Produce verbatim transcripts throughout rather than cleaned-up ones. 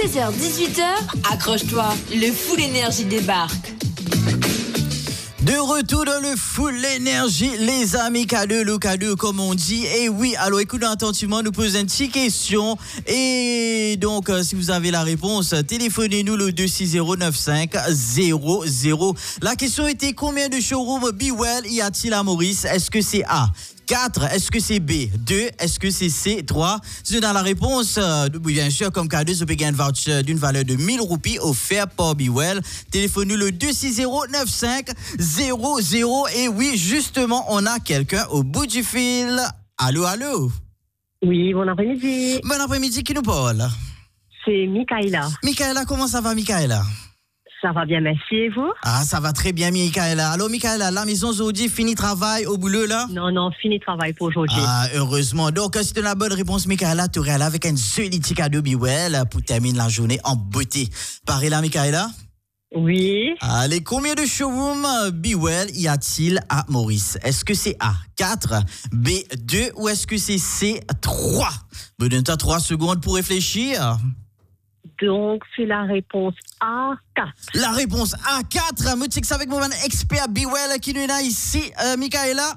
seize heures dix-huit heures, accroche-toi, le Full Énergie débarque. De retour dans le Full Énergie, les amis, cadeau, le cadeau, comme on dit. Et oui, alors écoutez attentivement, nous posons une petite question. Et donc, euh, si vous avez la réponse, téléphonez-nous le deux six zéro neuf cinq zéro zéro. La question était combien de showrooms Be Well y a-t-il à Maurice? Est-ce que c'est A quatre, est-ce que c'est B deux, est-ce que c'est C trois? Si vous avez la réponse, euh, bien sûr, comme cadeau, vous pouvez gagner un voucher d'une valeur de mille roupies offert par Be Well. Téléphonez le deux six zéro neuf cinq zéro zéro. Et oui, justement, on a quelqu'un au bout du fil. Allô, allô? Oui, bon après-midi. Bon après-midi, qui nous parle? C'est Michaela. Michaela, comment ça va, Michaela? Ça va bien, merci, et vous? Ah, ça va très bien, Michaela. Allô, Michaela, la maison aujourd'hui, fini travail au boulot, là? Non, non, fini travail pour aujourd'hui. Ah, heureusement. Donc, si tu as la bonne réponse, Michaela, tu aurais là avec un joli petit cadeau Be Well pour terminer la journée en beauté. Pareil là, Michaela? Oui. Allez, combien de showrooms Be Well y a-t-il à Maurice? Est-ce que c'est A quatre, B deux ou est-ce que c'est C trois? Me donne-toi trois secondes pour réfléchir. Donc, c'est la réponse A quatre. La réponse A quatre. Me dis que c'est avec mon expert Be Well qui nous est là ici, euh, Michaela.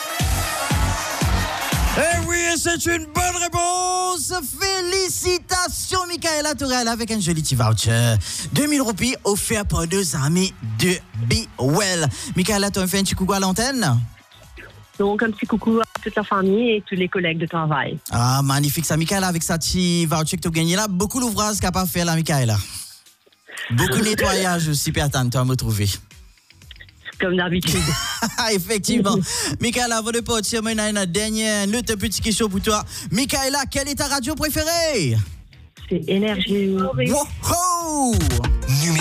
Eh oui, c'est une bonne réponse. Félicitations, Michaela Tourelle, avec un joli petit voucher. deux mille roupies offert par deux amis de Be Well. Michaela, tu as fait un petit coucou à l'antenne? Donc, un petit coucou à toute la famille et tous les collègues de travail. Ah, magnifique ça, Michaela, avec sa petit voucher que tu as gagné là. Beaucoup d'ouvrages qu'a pas fait là, Michaela. Beaucoup de nettoyage aussi, Pertane, tu vas me trouver. Comme d'habitude. Effectivement. Michaela, avant de partir, on a une dernière, une autre petite question pour toi. Michaela, quelle est ta radio préférée? C'est Énergie. Wow!